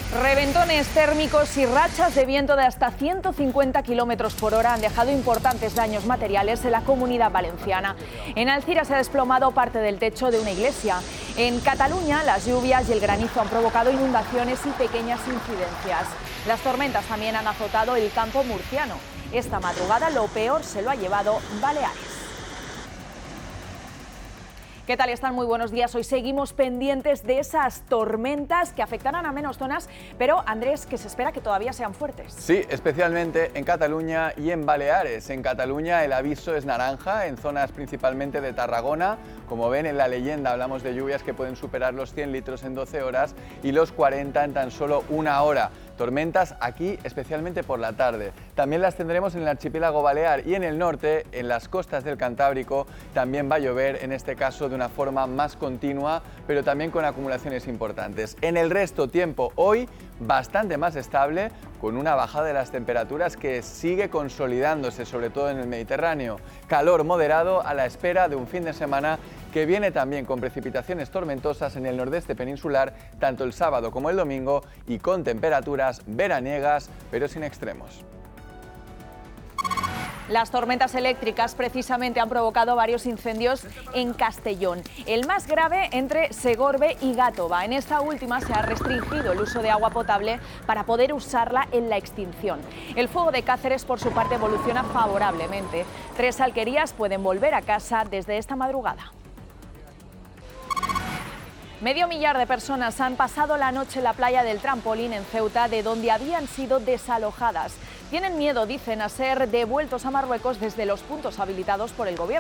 Reventones térmicos y rachas de viento de hasta 150 kilómetros por hora han dejado importantes daños materiales en la Comunidad Valenciana. En Alzira se ha desplomado parte del techo de una iglesia. En Cataluña, las lluvias y el granizo han provocado inundaciones y pequeñas incidencias. Las tormentas también han azotado el campo murciano. Esta madrugada lo peor se lo ha llevado Baleares. ¿Qué tal están? Muy buenos días. Hoy seguimos pendientes de esas tormentas que afectarán a menos zonas, pero Andrés, que se espera que todavía sean fuertes. Sí, especialmente en Cataluña y en Baleares. En Cataluña el aviso es naranja, en zonas principalmente de Tarragona. Como ven en la leyenda hablamos de lluvias que pueden superar los 100 litros en 12 horas y los 40 en tan solo una hora. Tormentas aquí especialmente por la tarde. También las tendremos en el archipiélago balear y en el norte, en las costas del Cantábrico, también va a llover, en este caso de una forma más continua, pero también con acumulaciones importantes. En el resto, tiempo hoy bastante más estable, con una bajada de las temperaturas que sigue consolidándose, sobre todo en el Mediterráneo. Calor moderado a la espera de un fin de semana que viene también con precipitaciones tormentosas en el nordeste peninsular, tanto el sábado como el domingo, y con temperaturas veraniegas, pero sin extremos. Las tormentas eléctricas precisamente han provocado varios incendios en Castellón. El más grave entre Segorbe y Gàtova. En esta última se ha restringido el uso de agua potable para poder usarla en la extinción. El fuego de Cáceres, por su parte, evoluciona favorablemente. 3 alquerías pueden volver a casa desde esta madrugada. Medio millar de personas han pasado la noche en la playa del Trampolín en Ceuta, de donde habían sido desalojadas. Tienen miedo, dicen, a ser devueltos a Marruecos desde los puntos habilitados por el gobierno.